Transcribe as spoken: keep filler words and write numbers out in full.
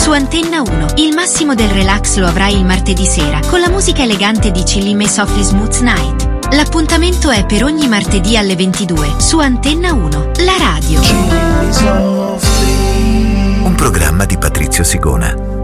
Su Antenna uno, il massimo del relax lo avrai il martedì sera con la musica elegante di Chillin' Me Softly Smooth Night. L'appuntamento è per ogni martedì alle ventidue su Antenna uno, la radio. Un programma di Patrizio Sigona.